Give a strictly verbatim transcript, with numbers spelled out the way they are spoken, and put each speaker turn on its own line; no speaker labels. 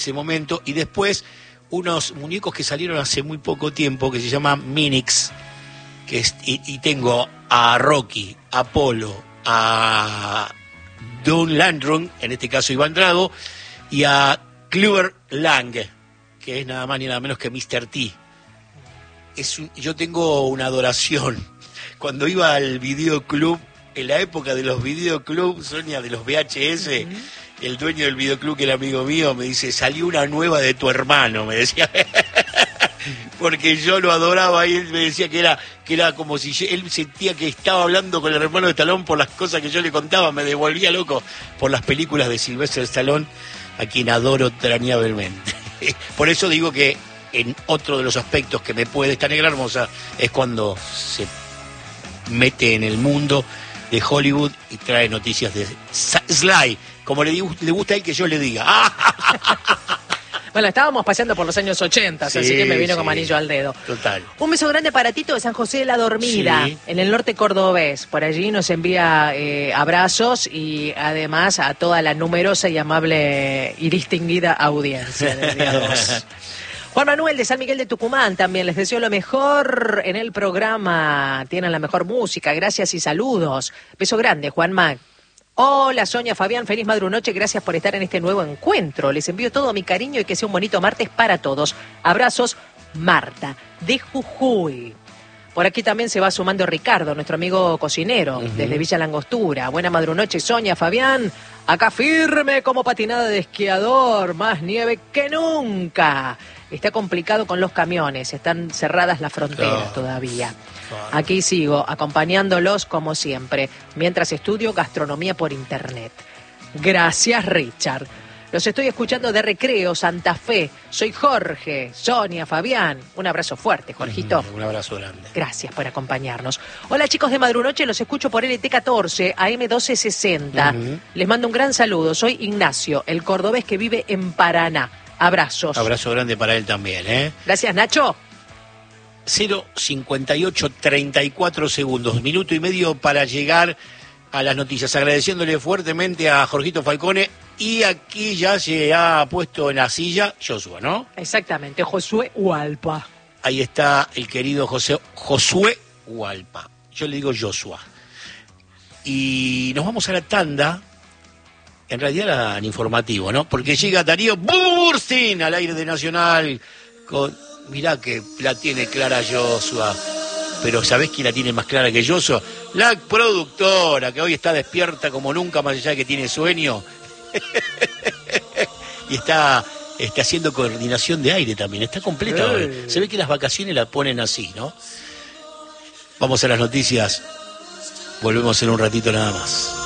ese momento, y después unos muñecos que salieron hace muy poco tiempo que se llaman Minix, que es, y, y tengo a Rocky, a Apolo, a Don Landrum, en este caso Iván Drago, y a Clubber Lang, que es nada más ni nada menos que mister T. Es un, yo tengo una adoración. Cuando iba al videoclub, en la época de los videoclubs, Sonia, de los V H S, uh-huh. El dueño del videoclub, que era amigo mío, me dice, salió una nueva de tu hermano, me decía. Porque yo lo adoraba y él me decía que era que era como si yo, él sentía que estaba hablando con el hermano de Stallone por las cosas que yo le contaba, me devolvía loco por las películas de Sylvester Stallone, a quien adoro entrañablemente. Por eso digo que en otro de los aspectos que me puede esta negra hermosa es cuando se mete en el mundo de Hollywood y trae noticias de Sly, como le, le gusta a él que yo le diga.
Bueno, estábamos paseando por los años ochenta, sí, así que me vino sí, como anillo al dedo.
Total.
Un beso grande para Tito de San José de la Dormida, sí. En el norte cordobés. Por allí nos envía eh, abrazos y además a toda la numerosa y amable y distinguida audiencia del día dos. Juan Manuel de San Miguel de Tucumán también les deseo lo mejor en el programa. Tienen la mejor música, gracias y saludos. Beso grande, Juan Mac. Hola, Sonia, Fabián, feliz madrunoche, gracias por estar en este nuevo encuentro. Les envío todo mi cariño y que sea un bonito martes para todos. Abrazos, Marta, de Jujuy. Por aquí también se va sumando Ricardo, nuestro amigo cocinero, uh-huh. Desde Villa Langostura. Buena madrunoche, Sonia, Fabián. Acá firme como patinada de esquiador, más nieve que nunca. Está complicado con los camiones, están cerradas las fronteras oh. todavía. Aquí sigo, acompañándolos como siempre, mientras estudio gastronomía por internet. Gracias, Richard. Los estoy escuchando de Recreo, Santa Fe. Soy Jorge, Sonia, Fabián. Un abrazo fuerte, Jorgito.
Mm, un abrazo grande.
Gracias por acompañarnos. Hola, chicos de Madrunoche, los escucho por L T catorce, A M doce sesenta. Uh-huh. Les mando un gran saludo. Soy Ignacio, el cordobés que vive en Paraná. Abrazos.
Abrazo grande para él también, ¿eh?
Gracias, Nacho.
cero cincuenta y ocho, treinta y cuatro segundos, minuto y medio para llegar a las noticias, agradeciéndole fuertemente a Jorgito Falcone, y aquí ya se ha puesto en la silla Joshua, ¿no?
Exactamente, Josué Hualpa.
Ahí está el querido José, Josué Hualpa, yo le digo Joshua. Y nos vamos a la tanda, en realidad al informativo, ¿no? Porque llega Darío Burstein al aire de Nacional con... Mirá que la tiene clara Joshua, pero ¿sabés quién la tiene más clara que Joshua? La productora, que hoy está despierta como nunca, más allá de que tiene sueño. Y está, está haciendo coordinación de aire también, está completa hoy. Se ve que las vacaciones la ponen así, ¿no? Vamos a las noticias, volvemos en un ratito nada más.